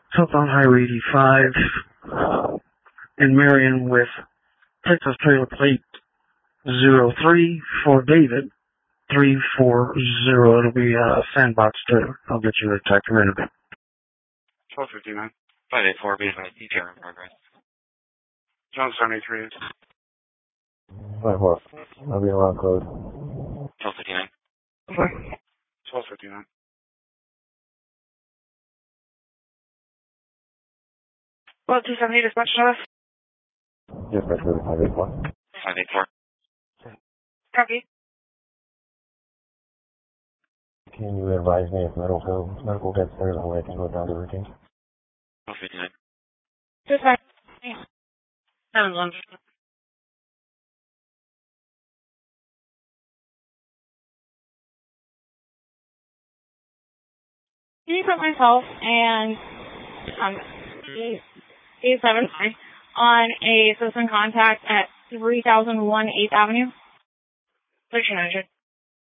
southbound Highway 85 in Marion with Texas trailer plate 03 for David 340. It'll be a sandbox trailer. I'll get you a tractor in a bit. 1259. 584 BFI in progress. John 73. 54. I'll be around code. 1259. Okay. 1259. Well, 270 dispatch service. Dispatch service 584. 584. Copy. Can you advise me if medical gets there, that way I can go down to routine? 1259. Dispatch. 7-1. Can you put myself and A7 on a citizen contact at 3001 8th Avenue? 1300.